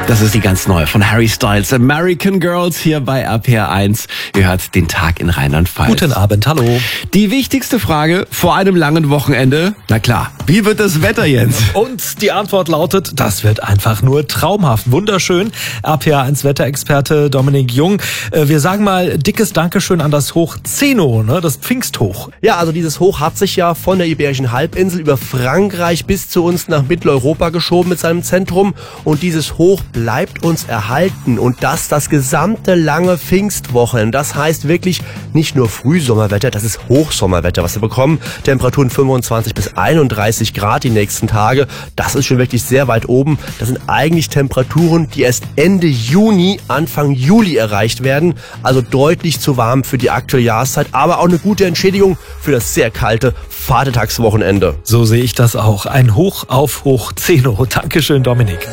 Das ist die ganz neue von Harry Styles, American Girls, hier bei RPR 1. Ihr hört den Tag in Rheinland-Pfalz. Guten Abend, hallo. Die wichtigste Frage vor einem langen Wochenende, na klar, wie wird das Wetter, Jens? Und die Antwort lautet, das wird einfach nur traumhaft, wunderschön. RPR 1 Wetterexperte Dominik Jung. Wir sagen mal dickes Dankeschön an das Hoch Zeno, das Pfingsthoch. Ja, also dieses Hoch hat sich ja von der Iberischen Halbinsel über Frankreich bis zu uns nach Mitteleuropa geschoben mit seinem Zentrum. Und dieses Hoch bleibt uns erhalten. Und das gesamte lange Pfingstwochenende. Das heißt wirklich nicht nur Frühsommerwetter, das ist Hochsommerwetter, was wir bekommen. Temperaturen 25 bis 31 Grad die nächsten Tage. Das ist schon wirklich sehr weit oben. Das sind eigentlich Temperaturen, die erst Ende Juni, Anfang Juli erreicht werden. Also deutlich zu warm für die aktuelle Jahreszeit, aber auch eine gute Entschädigung für das sehr kalte Vatertagswochenende. So sehe ich das auch. Ein Hoch auf Hoch Zeno. Dankeschön, Dominik.